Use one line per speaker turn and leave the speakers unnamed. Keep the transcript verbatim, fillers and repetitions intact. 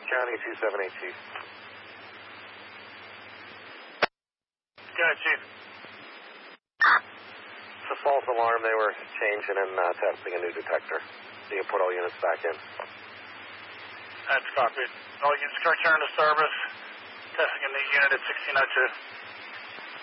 County two seven eight, Chief.
Go ahead, Chief.
It's a false alarm. They were changing and uh, testing a new detector. You can put all units back in.
That's copied. All units return to service. Testing a new unit at sixteen oh two.